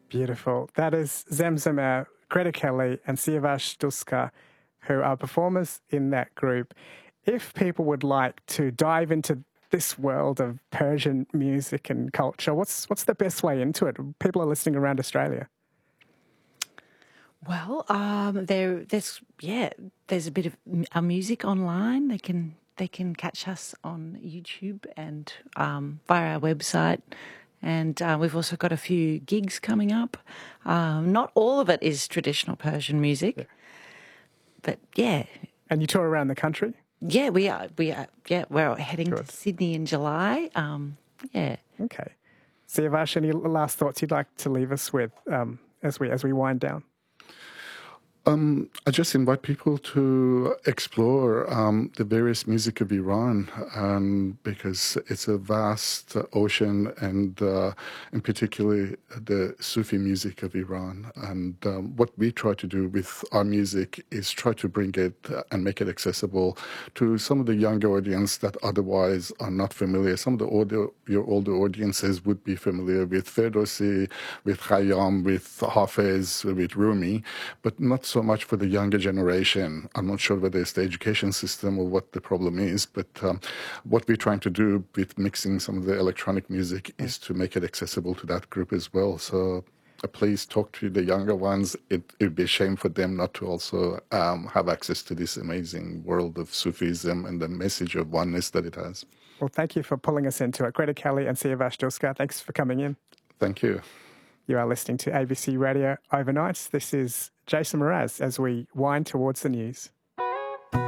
Beautiful. That is Zemzema, Greta Kelly and Siavash Duska, who are performers in that group. If people would like to dive into this world of Persian music and culture, what's the best way into it? People are listening around Australia. Well, there's a bit of our music online. They can catch us on YouTube and via our website. And we've also got a few gigs coming up. Not all of it is traditional Persian music, but yeah. And you tour around the country? Yeah, we are. Yeah, we're heading to Sydney in July. Yeah. Okay. Siavash, any last thoughts you'd like to leave us with as we wind down? I just invite people to explore the various music of Iran, because it's a vast ocean, and in particular the Sufi music of Iran. And what we try to do with our music is try to bring it and make it accessible to some of the younger audience that otherwise are not familiar. Some of your older audiences would be familiar with Ferdowsi, with Khayyam, with Hafez, with Rumi, but not so much for the younger generation. I'm not sure whether it's the education system or what the problem is, but what we're trying to do with mixing some of the electronic music is to make it accessible to that group as well. So please talk to the younger ones. It would be a shame for them not to also have access to this amazing world of Sufism and the message of oneness that it has. Well, thank you for pulling us into it. Greta Kelly and Siavash Duska, thanks for coming in. Thank you. You are listening to ABC Radio Overnight. This is Jason Mraz as we wind towards the news.